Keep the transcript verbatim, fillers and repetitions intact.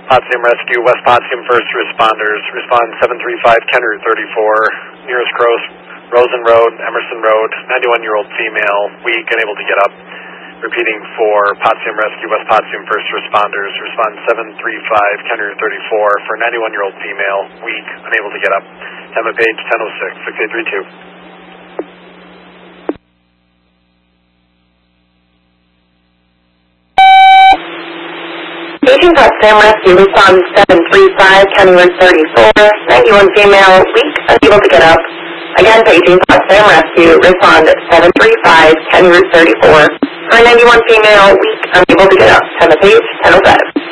Potsdam Rescue, West Potsdam First Responders, respond seven three five, Kenner thirty-four, nearest Gross, Rosen Road, Emerson Road, ninety-one-year-old female, weak, unable to get up. Repeating for Potsdam Rescue, West Potsdam First Responders, respond seven three five, Kenner thirty-four, for a ninety-one-year-old female, weak, unable to get up. Time of page ten oh six, six eight three two. Aging Potsdam Rescue, respond seven three five, Kenner thirty-four, ninety-one female, weak, unable to get up. Again, paging Potsdam Rescue, respond seven three five, Kenner thirty-four, for a ninety-one female, weak, unable to get up. Time of page ten oh five.